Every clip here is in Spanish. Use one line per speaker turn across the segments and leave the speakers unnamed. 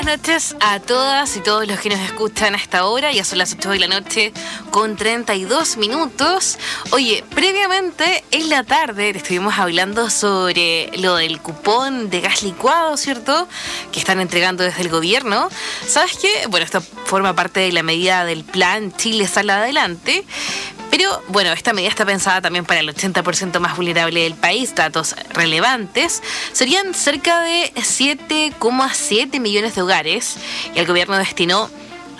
noches a todas y todos los que nos escuchan a esta hora. Ya son las 8 de la noche con 32 minutos. Oye, previamente en la tarde te estuvimos hablando sobre lo del cupón de gas licuado, ¿cierto? Que están entregando desde el gobierno. ¿Sabes qué? Bueno, esto forma parte de la medida del plan Chile Sale Adelante. Pero, bueno, esta medida está pensada también para el 80% más vulnerable del país. Datos relevantes. Serían cerca de 7,7 millones de hogares. Y el gobierno destinó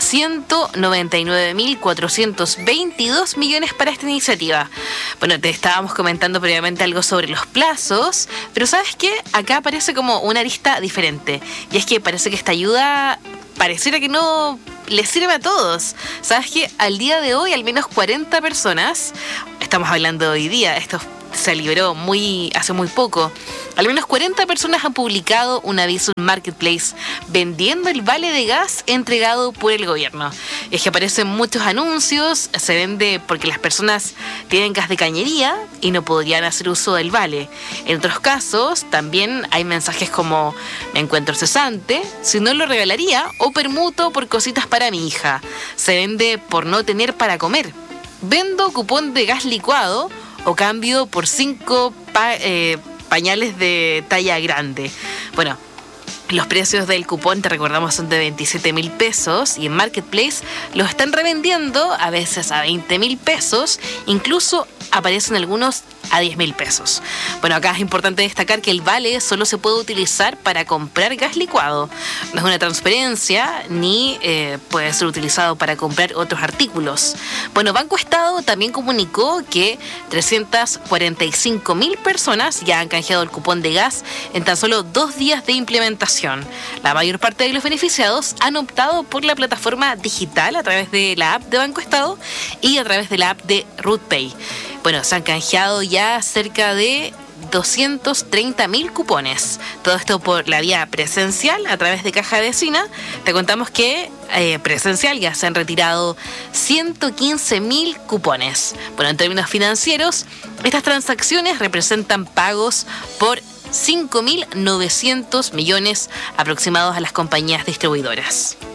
199.422 millones para esta iniciativa. Bueno, te estábamos comentando previamente algo sobre los plazos. Pero ¿sabes qué? Acá aparece como una arista diferente. Y es que parece que esta ayuda pareciera que no les sirve a todos. ¿Sabes qué? Al día de hoy, al menos 40 personas, estamos hablando de hoy día, esto se liberó hace muy poco, al menos 40 personas han publicado un aviso en Marketplace vendiendo el vale de gas entregado por el gobierno. Es que aparecen muchos anuncios, se vende porque las personas tienen gas de cañería y no podrían hacer uso del vale. En otros casos también hay mensajes como: me encuentro cesante, si no lo regalaría, o permuto por cositas para mi hija. Se vende por no tener para comer. Vendo cupón de gas licuado o cambio por 5 pañales de talla grande. Bueno, los precios del cupón, te recordamos, son de 27.000 pesos y en Marketplace los están revendiendo a veces a 20.000 pesos, incluso aparecen algunos a 10.000 pesos. Bueno, acá es importante destacar que el vale solo se puede utilizar para comprar gas licuado. No es una transferencia ni puede ser utilizado para comprar otros artículos. Bueno, Banco Estado también comunicó que 345.000 personas ya han canjeado el cupón de gas en tan solo 2 días de implementación. La mayor parte de los beneficiados han optado por la plataforma digital a través de la app de Banco Estado y a través de la app de RootPay. Bueno, se han canjeado ya cerca de 230.000 cupones. Todo esto por la vía presencial a través de Caja Vecina. Te contamos que presencial ya se han retirado 115.000 cupones. Bueno, en términos financieros, estas transacciones representan pagos por 5.900 millones aproximados a las compañías distribuidoras.